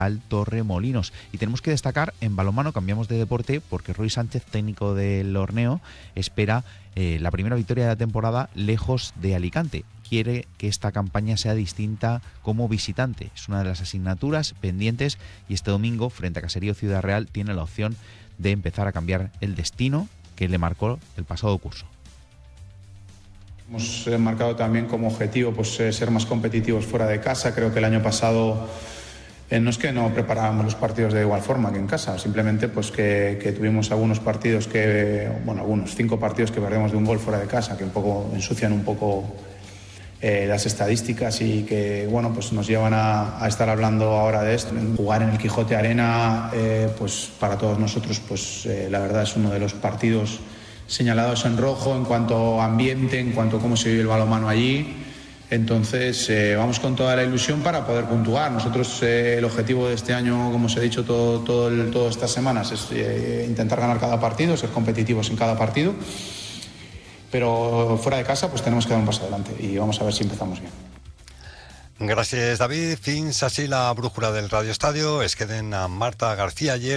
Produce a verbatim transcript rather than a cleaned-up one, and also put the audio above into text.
al Torremolinos. Y tenemos que destacar en balonmano, cambiamos de deporte, porque Roy Sánchez, técnico del Horneo, espera eh, la primera victoria de la temporada lejos de Alicante. Quiere que esta campaña sea distinta como visitante. Es una de las asignaturas pendientes y este domingo, frente a Caserío Ciudad Real, tiene la opción de empezar a cambiar el destino que le marcó el pasado curso. Hemos marcado también como objetivo pues, ser más competitivos fuera de casa. Creo que el año pasado eh, no es que no preparábamos los partidos de igual forma que en casa, simplemente pues que, que tuvimos algunos partidos que, bueno, algunos cinco partidos que perdemos de un gol fuera de casa, que un poco ensucian un poco eh, las estadísticas y que bueno, pues nos llevan a, a estar hablando ahora de esto. Jugar en el Quijote Arena, eh, pues para todos nosotros, pues eh, la verdad es uno de los partidos señalados en rojo en cuanto a ambiente, en cuanto a cómo se vive el balonmano allí. Entonces eh, vamos con toda la ilusión para poder puntuar. Nosotros eh, el objetivo de este año, como os he dicho todo, todo el, todas estas semanas, es eh, intentar ganar cada partido, ser competitivos en cada partido, pero fuera de casa pues tenemos que dar un paso adelante y vamos a ver si empezamos bien. Gràcies, David. Fins així la brújula del Radio Estadio. Es queden amb Marta García ayer.